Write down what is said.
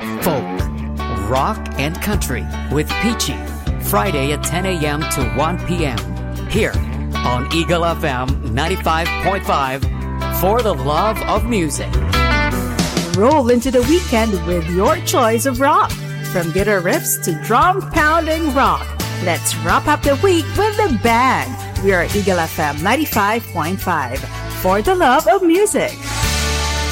folk, rock, and country with Peachy. Friday at 10 a.m. to 1 p.m. here on Eagle FM 95.5 for the love of music. Roll into the weekend with your choice of rock. From guitar riffs to drum-pounding rock. Let's wrap up the week with the band. We are Eagle FM 95.5 for the love of music.